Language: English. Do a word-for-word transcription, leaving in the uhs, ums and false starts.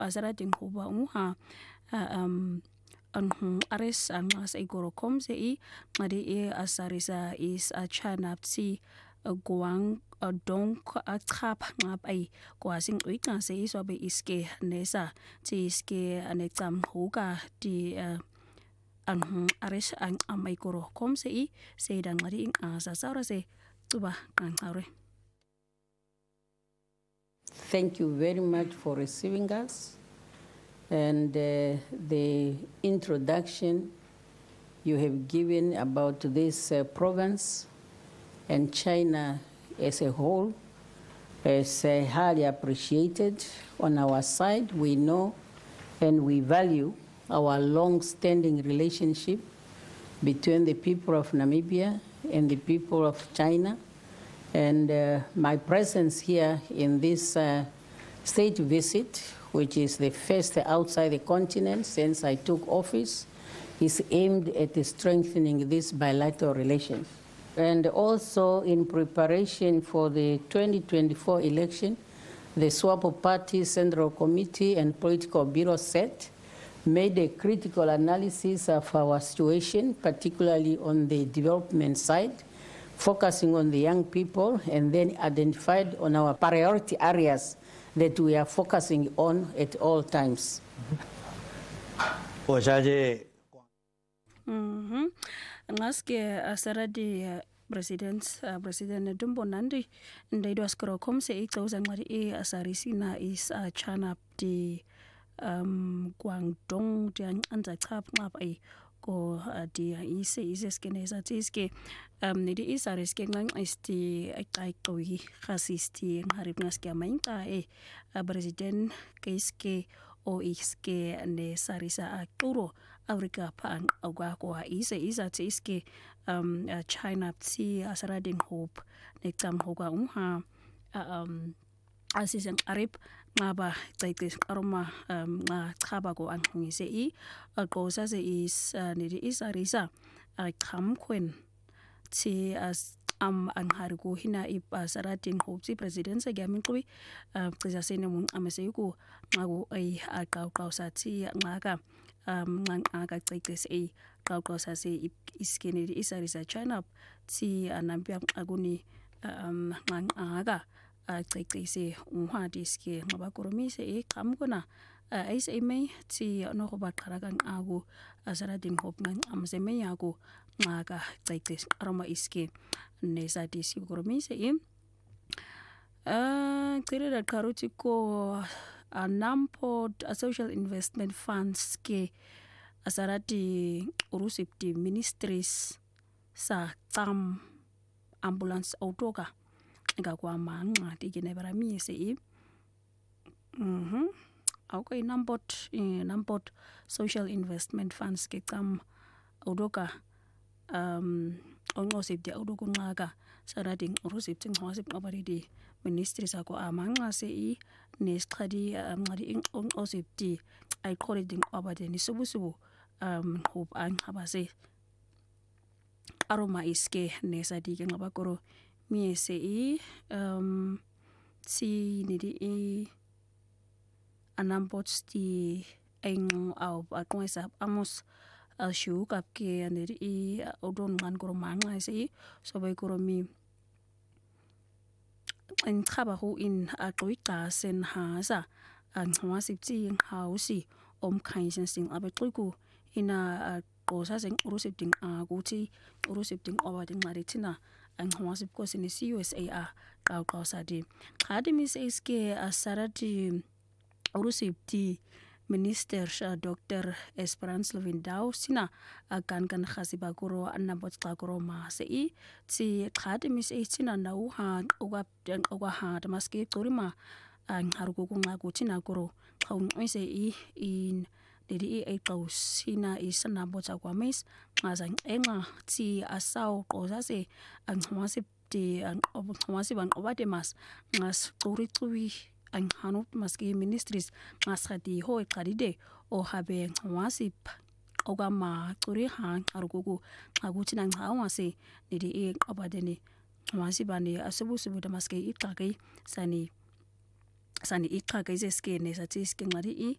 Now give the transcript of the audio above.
asarating huba umuha um anhung ares angas igoro komse i ngadi e asarisa is a chanapsi guang donk achap ngap ai kwasing uika se isobe iske nesa ti iske anexam huga di anhung ares ang amai goro komse i se dan ngadi ing asa saura se tuba ngare. Thank you very much for receiving us and uh, the introduction you have given about this uh, province and China as a whole is uh, highly appreciated on our side. We know and we value our long-standing relationship between the people of Namibia and the people of China. And uh, my presence here in this uh, state visit, which is the first outside the continent since I took office, is aimed at strengthening this bilateral relations. And also in preparation for the twenty twenty-four election, the SWAPO Party Central Committee and Political Bureau set made a critical analysis of our situation, particularly on the development side, focusing on the young people, and then identified on our priority areas that we are focusing on at all times. Mhm. Ngaske asaradi President President Dumbo Nandi ndaido askoro komse ixoza ngari e asarisina is chana di um Guangdong di anza chap ngap ai ko di ise ise skeneza tiske um nidi isareske ngang isti ai koi khasisti ngarip ngaske mainta e President keiske o iske ne sarisa akuro Afrika pan agwa ko ise isa tiske um China tsi asarading hope nektam hoga umha um asisen arip ngaba tsaikis aroma nga chaba ko anhungise i qosa se is nidi isarisa khamkwen tsi as am anhar ko hina i asarating hope tsi president se gaminqwi qiza sene mun amase ku ngago ai aqawqawsa tsi ngaka um ngaka tsaikis e qawqawsa se iskenedi isarisa China tsi anampya aguni um ngaka tsaikise unhadiske ngabakoromise e qamkona aise ime tsi no go baqharakan agu asarading hope ngang amseme yago ngaka tsaikis aroma iske nesa disi koromise e uh qirira karutiko anampod social investment funds ke asarati urusipti ministries sa tam ambulance autoka ngakwa manga tikine baramise i mhm okay nampot nampot social investment funds ke tam autoka um onqosipti autoku ngaka sarading urusipti ngwasip qabaridi ministries ako amanga se i nesqadi amngadi onqosipti ai corriding abadeni subusubu um hope an habase aroma iske nesadi ke ngabakoro miese i um si nidi i anampots ti eng au akwesa amos ashu kapke nidi i odon ngan koro manga se so bay koro mi en trabajo in aqwika sen hasa ang hawasipti hausi om kaisen sing abetruku ina qosa sing urusipting aguti urusipting owading maritina ang hawasip ko sin C U S A a qawqawsa di qadimis iske asarati urusipti Minister Doctor Esperance Lovindau sina akan kan khasiba guru anabot qaguru ma sei ti qadimis sina nauha uga dan uga ha damaski turima ang harugo kunga gutina guru qawn ise i in dedi e qawsina isana bota kwamis ngazang enga ti asaw qozase ang hawasip ti ang hawasip ang obade mas ngas quri qwi ang hanut maski ministries ngasati ho qadide o habe hawasip ogama quri han arugo ngagutina ngawase dedi e obadeni hawasibani asubusubu damaski iqaqi sani sani iqaqi zeske nesati ske ngari i